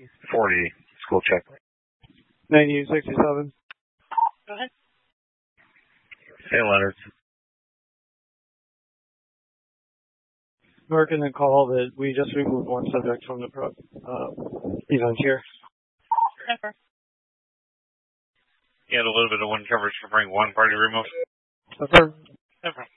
40, school check. 9067. Go ahead. Hey, Leonard. Mark, and then call that we just removed one subject from the event here. Never. You had a little bit of wind coverage covering one party remote. Affirm. Never.